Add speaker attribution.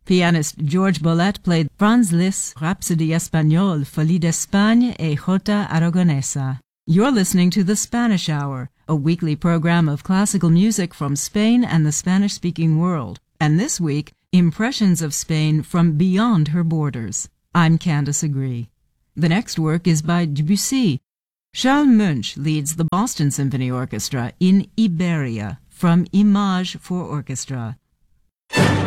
Speaker 1: Pianist George Bolet played Franz Liszt's Rhapsody Espagnole, Folie d'Espagne et Jota Aragonesa. You're listening to The Spanish Hour, a weekly program of classical music from Spain and the Spanish-speaking world. And this week, impressions of Spain from beyond her borders. I'm Candace Agree. The next work is by Debussy. Charles Munch leads the Boston Symphony Orchestra in Iberia from Image for Orchestra.